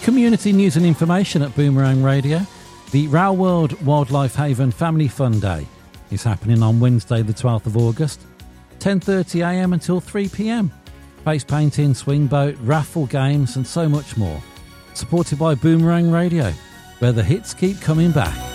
Community news and information at Boomerang Radio. The Rail World Wildlife Haven Family Fun Day is happening on Wednesday the 12th of August, 10:30am until 3pm. Face painting, swing boat, raffle games and so much more. Supported by Boomerang Radio, where the hits keep coming back.